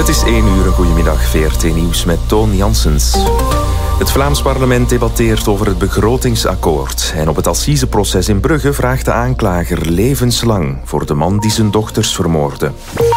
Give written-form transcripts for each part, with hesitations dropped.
Het is 1 uur, goedemiddag, VRT Nieuws met Toon Janssens. Het Vlaams parlement debatteert over het begrotingsakkoord. En op het assiseproces in Brugge vraagt de aanklager levenslang voor de man die zijn dochters vermoordde.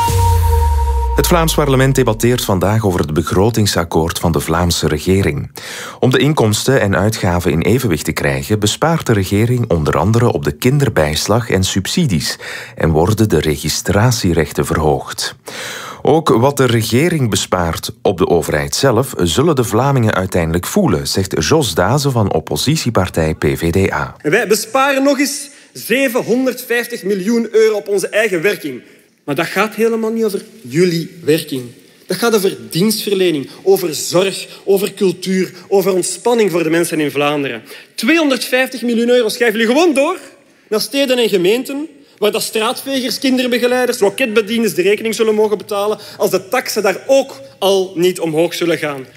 Het Vlaams parlement debatteert vandaag over het begrotingsakkoord van de Vlaamse regering. Om de inkomsten en uitgaven in evenwicht te krijgen, bespaart de regering onder andere op de kinderbijslag en subsidies en worden de registratierechten verhoogd. Ook wat de regering bespaart op de overheid zelf, zullen de Vlamingen uiteindelijk voelen, zegt Jos Dazen van oppositiepartij PVDA. En wij besparen nog eens 750 miljoen euro op onze eigen werking. Maar dat gaat helemaal niet over jullie werking. Dat gaat over dienstverlening, over zorg, over cultuur, over ontspanning voor de mensen in Vlaanderen. 250 miljoen euro schrijven jullie gewoon door naar steden en gemeenten waar dat straatvegers, kinderbegeleiders, loketbedieners de rekening zullen mogen betalen als de taksen daar ook al niet omhoog zullen gaan.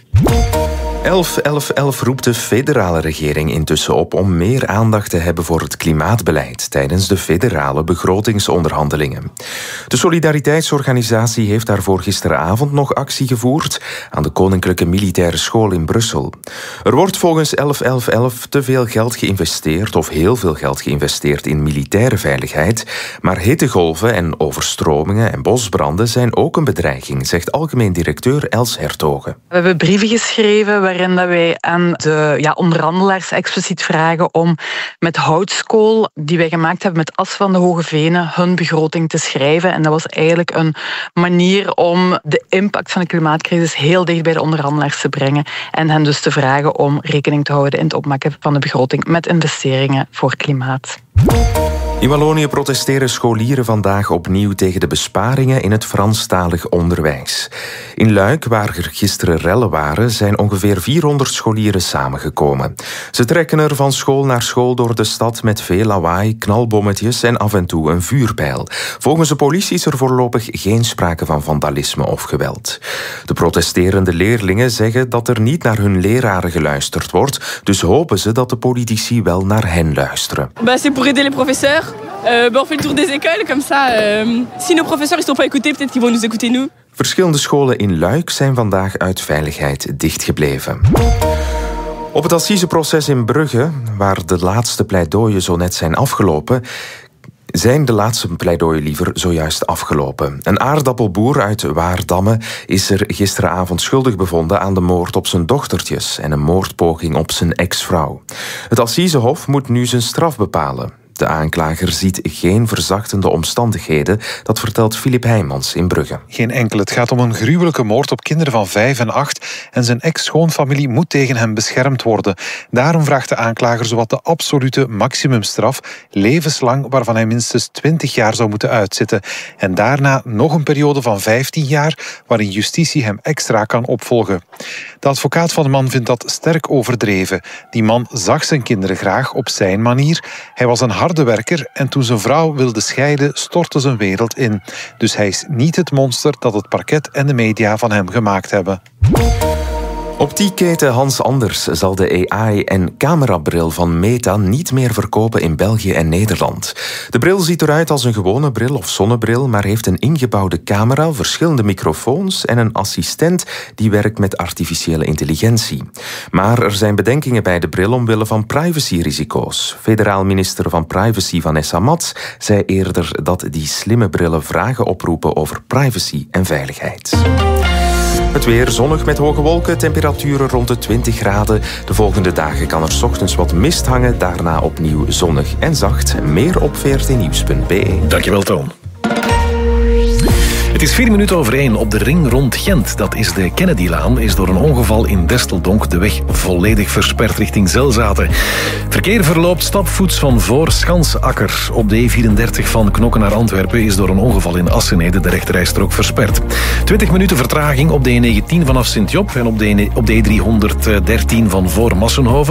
11-11-11 roept de federale regering intussen op om meer aandacht te hebben voor het klimaatbeleid tijdens de federale begrotingsonderhandelingen. De Solidariteitsorganisatie heeft daarvoor gisteravond nog actie gevoerd aan de Koninklijke Militaire School in Brussel. Er wordt volgens 11-11-11 te veel geld geïnvesteerd of heel veel geld geïnvesteerd in militaire veiligheid, maar hittegolven en overstromingen en bosbranden zijn ook een bedreiging, zegt algemeen directeur Els Hertogen. We hebben brieven geschreven waarin dat wij aan de onderhandelaars expliciet vragen om met houtskool die wij gemaakt hebben met as van de Hoge Venen hun begroting te schrijven. En dat was eigenlijk een manier om de impact van de klimaatcrisis heel dicht bij de onderhandelaars te brengen en hen dus te vragen om rekening te houden in het opmaken van de begroting met investeringen voor klimaat. In Wallonië protesteren scholieren vandaag opnieuw tegen de besparingen in het Franstalig onderwijs. In Luik, waar er gisteren rellen waren, zijn ongeveer 400 scholieren samengekomen. Ze trekken er van school naar school door de stad met veel lawaai, knalbommetjes en af en toe een vuurpijl. Volgens de politie is er voorlopig geen sprake van vandalisme of geweld. De protesterende leerlingen zeggen dat er niet naar hun leraren geluisterd wordt, dus hopen ze dat de politici wel naar hen luisteren. C'est pour aider les professeurs. On fait le tour des écoles, comme ça. Si nos professeurs ne sont pas écoutés, peut-être qu'ils vont nous écouter nous. Verschillende scholen in Luik zijn vandaag uit veiligheid dichtgebleven. Op het assiseproces in Brugge, waar de laatste pleidooien zo net zijn afgelopen, zijn de laatste pleidooien liever zojuist afgelopen. Een aardappelboer uit Waardamme is er gisteravond schuldig bevonden aan de moord op zijn dochtertjes en een moordpoging op zijn ex-vrouw. Het Assisehof moet nu zijn straf bepalen. De aanklager ziet geen verzachtende omstandigheden, dat vertelt Filip Heijmans in Brugge. Geen enkel. Het gaat om een gruwelijke moord op kinderen van 5 en 8 en zijn ex-schoonfamilie moet tegen hem beschermd worden. Daarom vraagt de aanklager zowat de absolute maximumstraf, levenslang, waarvan hij minstens 20 jaar zou moeten uitzitten. En daarna nog een periode van 15 jaar, waarin justitie hem extra kan opvolgen. De advocaat van de man vindt dat sterk overdreven. Die man zag zijn kinderen graag op zijn manier. Hij was een harde werker en toen zijn vrouw wilde scheiden, stortte zijn wereld in. Dus hij is niet het monster dat het parket en de media van hem gemaakt hebben. Optiekketen Hans Anders zal de AI- en camerabril van Meta niet meer verkopen in België en Nederland. De bril ziet eruit als een gewone bril of zonnebril, maar heeft een ingebouwde camera, verschillende microfoons en een assistent die werkt met artificiële intelligentie. Maar er zijn bedenkingen bij de bril omwille van privacyrisico's. Federaal minister van Privacy Vanessa Mats zei eerder dat die slimme brillen vragen oproepen over privacy en veiligheid. Het weer zonnig met hoge wolken, temperaturen rond de 20 graden. De volgende dagen kan er 's ochtends wat mist hangen, daarna opnieuw zonnig en zacht. Meer op vrtnieuws.be. Dankjewel, Toon. Het is 4 minuten over 1 op de ring rond Gent. Dat is de Kennedylaan. Is door een ongeval in Desteldonk de weg volledig versperd richting Zelzaten. Verkeer verloopt stapvoets van voor Schansakker. Op de E34 van Knokke naar Antwerpen is door een ongeval in Assenede de rechterrijstrook versperd. 20 minuten vertraging op de E19 vanaf Sint-Job en op de E313 van voor Massenhoven.